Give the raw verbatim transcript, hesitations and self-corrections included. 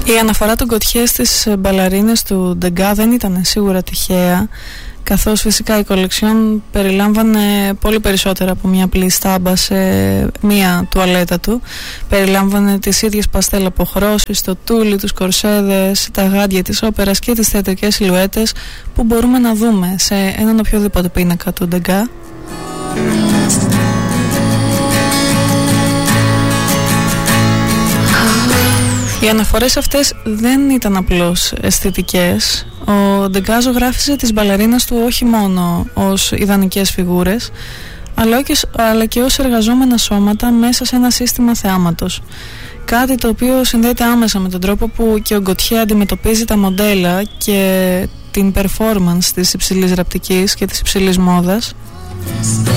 Η αναφορά των Γκοτιέ στις μπαλαρίνες του Ντεγκά δεν ήταν σίγουρα τυχαία, καθώς φυσικά η κολεξιόν περιλάμβανε πολύ περισσότερα από μια απλή στάμπα σε μια τουαλέτα του. Περιλάμβανε τις ίδιες παστέλ αποχρώσεις, το τούλι, τους κορσέδες, τα γάντια της όπερας και τις θεατρικές σιλουέτες που μπορούμε να δούμε σε έναν οποιοδήποτε πίνακα του Ντεγκά. Οι αναφορές αυτές δεν ήταν απλώς αισθητικές. Ο Ντεγκά ζωγράφιζε τις μπαλαρίνες του όχι μόνο ως ιδανικές φιγούρες, αλλά και, αλλά και ως εργαζόμενα σώματα μέσα σε ένα σύστημα θεάματος. Κάτι το οποίο συνδέεται άμεσα με τον τρόπο που και ο Γκοτιέ αντιμετωπίζει τα μοντέλα και την performance της υψηλής ραπτικής και της υψηλής μόδας.